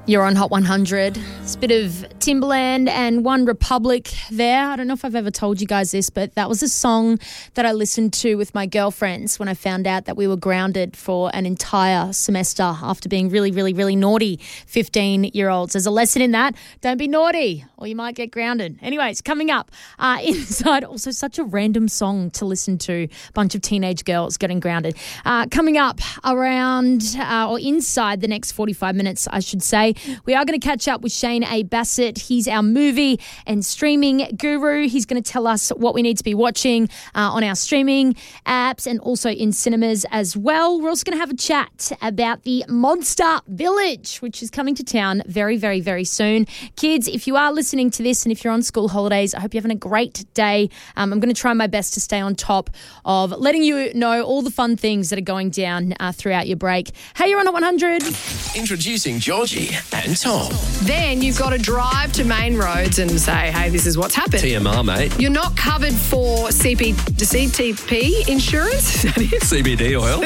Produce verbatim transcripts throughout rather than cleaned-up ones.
You're on Hot one hundred. It's a bit of Timbaland and One Republic there. I don't know if I've ever told you guys this, but that was a song that I listened to with my girlfriends when I found out that we were grounded for an entire semester after being really, really, really naughty fifteen-year-olds. There's a lesson in that. Don't be naughty or you might get grounded. Anyways, coming up, uh, Inside, also such a random song to listen to. A bunch of teenage girls getting grounded. Uh, coming up around uh, or inside the next forty-five minutes, I should say, we are going to catch up with Shane A. Bassett. He's our movie and streaming guru. He's going to tell us what we need to be watching uh, on our streaming apps and also in cinemas as well. We're also going to have a chat about the Monster Village, which is coming to town very, very, very soon. Kids, if you are listening to this and if you're on school holidays, I hope you're having a great day. Um, I'm going to try my best to stay on top of letting you know all the fun things that are going down uh, throughout your break. Hey, you're on at one hundred. Introducing Georgie and Tom. Then you've got to drive to Main Roads and say, hey, this is what's happened. T M R, mate. You're not covered for C P, C T P insurance? Is that it? C B D oil.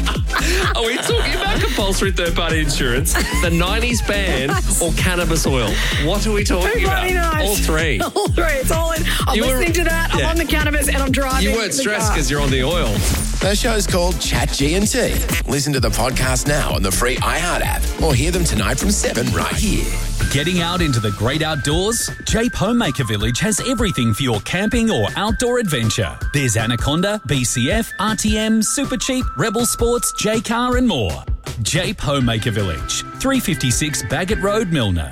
Are we talking about compulsory third-party insurance, the nineties ban, or cannabis oil? What are we talking about? Knows. All three. All three. It's all in. I'm You were- listening to that. I'm Yeah. on the cannabis and I'm driving. You weren't the stressed car. because you're on the oil. The show's called Chat G and T. Listen to the podcast now on the free iHeart app or hear them tonight from seven right here. Getting out into the great outdoors? Jape Homemaker Village has everything for your camping or outdoor adventure. There's Anaconda, B C F, R T M, Super Cheap, Rebel Sports, J-Car and more. Jape Homemaker Village, three fifty-six Baggett Road, Milner.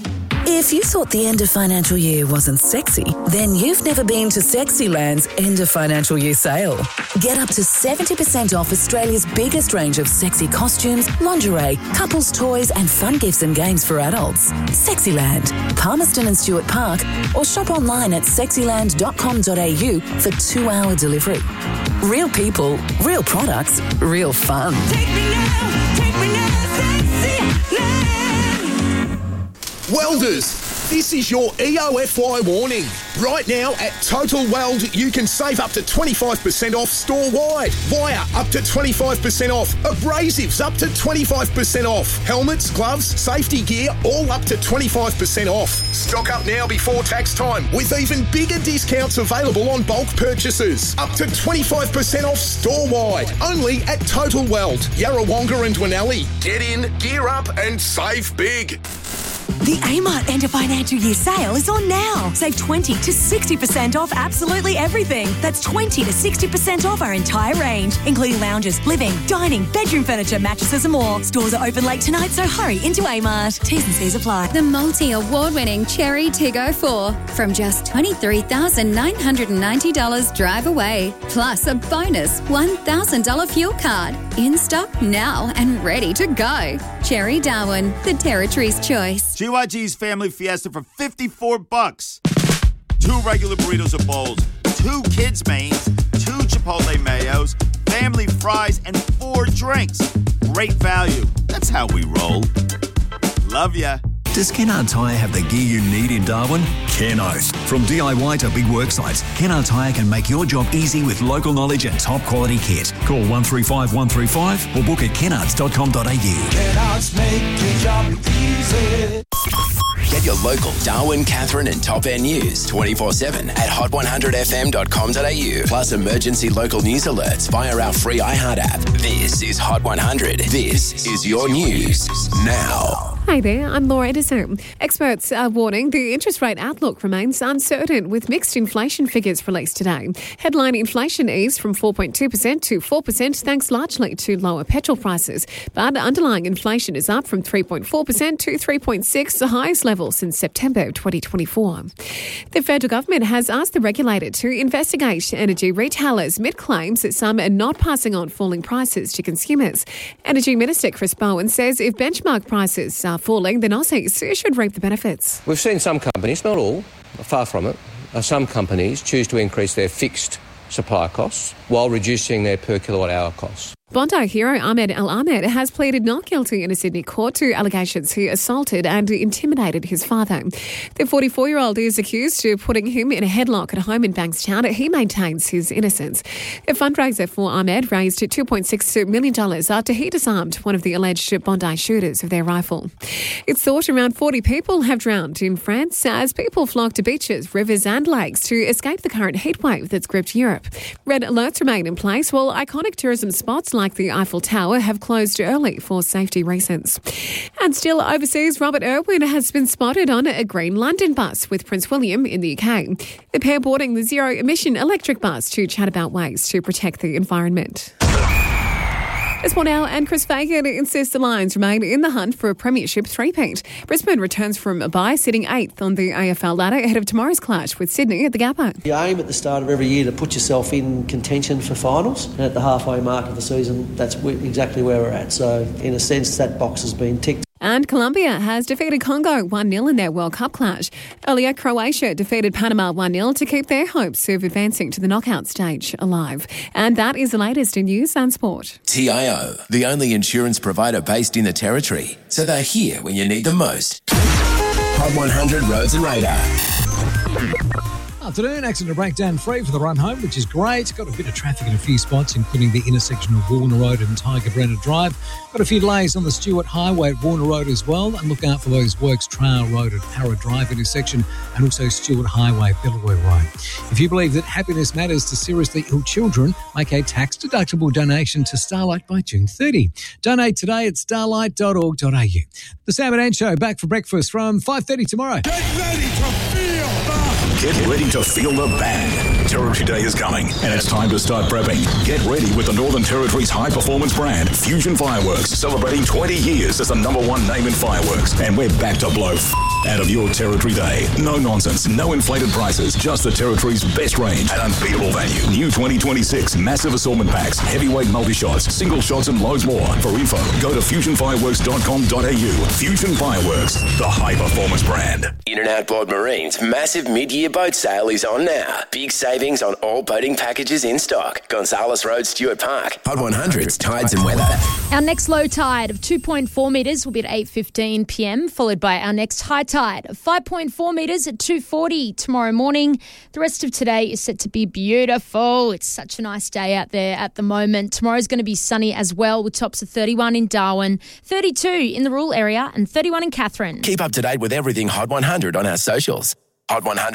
If you thought the end of financial year wasn't sexy, then you've never been to Sexyland's end of financial year sale. Get up to seventy percent off Australia's biggest range of sexy costumes, lingerie, couples toys and fun gifts and games for adults. Sexyland, Palmerston and Stewart Park, or shop online at sexyland dot com dot a u for two-hour delivery. Real people, real products, real fun. Take me now, take me now, Sexyland. Welders, this is your E O F Y warning. Right now at Total Weld, you can save up to twenty-five percent off store-wide. Wire up to twenty-five percent off. Abrasives up to twenty-five percent off. Helmets, gloves, safety gear, all up to twenty-five percent off. Stock up now before tax time with even bigger discounts available on bulk purchases. Up to twenty-five percent off store-wide. Only at Total Weld, Yarrawonga and Winnelli. Get in, gear up and save big. The Amart end of financial year sale is on now. Save twenty to sixty percent off absolutely everything. That's twenty to sixty percent off our entire range, including lounges, living, dining, bedroom furniture, mattresses and more. Stores are open late tonight, so hurry into Amart. T's and C's apply. The multi-award-winning Cherry Tiggo four from just twenty-three thousand nine hundred ninety dollars drive away, plus a bonus one thousand dollars fuel card. In stock now and ready to go. Cherry Darwin, the Territory's choice. G Y G's Family Fiesta for fifty-four bucks. Two regular burritos or bowls, two kids' mains, two Chipotle mayos, family fries, and four drinks. Great value. That's how we roll. Love ya. Does Kennard Tyre have the gear you need in Darwin? Kennos. From D I Y to big work sites, Kennard Tyre can make your job easy with local knowledge and top quality kit. Call one three five one three five or book at kennards dot com dot a u. Kennards make your job easy. Get your local Darwin, Catherine and Top Air news twenty-four seven at hot one hundred f m dot com dot a u. Plus emergency local news alerts via our free iHeart app. This is Hot one hundred. This is your news now. Hi there, I'm Laura Edison. Experts are warning the interest rate outlook remains uncertain with mixed inflation figures released today. Headline inflation eased from four point two percent to four percent thanks largely to lower petrol prices. But underlying inflation is up from three point four percent to three point six percent, the highest level since September twenty twenty-four. The federal government has asked the regulator to investigate energy retailers amid claims that some are not passing on falling prices to consumers. Energy Minister Chris Bowen says if benchmark prices are falling, then Aussies should reap the benefits. We've seen some companies, not all, far from it, uh, some companies choose to increase their fixed supply costs while reducing their per kilowatt hour costs. Bondi hero Ahmed El Ahmed has pleaded not guilty in a Sydney court to allegations he assaulted and intimidated his father. The forty-four-year-old is accused of putting him in a headlock at home in Bankstown. He maintains his innocence. A fundraiser for Ahmed raised two point six million dollars after he disarmed one of the alleged Bondi shooters of their rifle. It's thought around forty people have drowned in France as people flock to beaches, rivers and lakes to escape the current heatwave that's gripped Europe. Red alerts remain in place while iconic tourism spots like the Eiffel Tower have closed early for safety reasons. And still overseas, Robert Irwin has been spotted on a green London bus with Prince William in the U K. The pair boarding the zero-emission electric bus to chat about ways to protect the environment. It's one hour and Chris Fagan insists the Lions remain in the hunt for a premiership three-peat. Brisbane returns from a bye, sitting eighth on the A F L ladder ahead of tomorrow's clash with Sydney at the Gabba. You aim at the start of every year to put yourself in contention for finals, and at the halfway mark of the season, that's exactly where we're at. So, in a sense, that box has been ticked. And Colombia has defeated Congo one nil in their World Cup clash. Earlier, Croatia defeated Panama one nil to keep their hopes of advancing to the knockout stage alive. And that is the latest in news and sport. T I O, the only insurance provider based in the Territory, so they're here when you need them most. Hot one hundred Roads and Radar. Afternoon, accident breakdown free for the run home, which is great. Got a bit of traffic in a few spots, including the intersection of Warner Road and Tiger Brenner Drive. Got a few delays on the Stewart Highway at Warner Road as well. And look out for those works, Trail Road at Para Drive intersection and also Stewart Highway, Bellaway Road. If you believe that happiness matters to seriously ill children, make a tax-deductible donation to Starlight by June thirtieth. Donate today at starlight dot org dot a u. The Sam and Ann Show back for breakfast from five thirty tomorrow. Get ready to feel the... Get ready to feel the bang. Territory Day is coming, and it's time to start prepping. Get ready with the Northern Territory's high-performance brand, Fusion Fireworks, celebrating twenty years as the number one name in fireworks. And we're back to blow f- out of your Territory Day. No nonsense, no inflated prices, just the Territory's best range at unbeatable value. New twenty twenty-six massive assortment packs, heavyweight multi-shots, single shots, and loads more. For info, go to fusion fireworks dot com dot a u. Fusion Fireworks, the high-performance brand. In and Outboard Marine's massive mid-year boat sale is on now. Big savings on all boating packages in stock. Gonzales Road, Stuart Park. Hot one hundred's Tides and Weather. Our next low tide of two point four metres will be at eight fifteen p m, followed by our next high tide of five point four metres at two forty tomorrow morning. The rest of today is set to be beautiful. It's such a nice day out there at the moment. Tomorrow's going to be sunny as well, with tops of thirty-one in Darwin, thirty-two in the rural area and thirty-one in Katherine. Keep up to date with everything Hot one hundred on our socials. Hot one hundred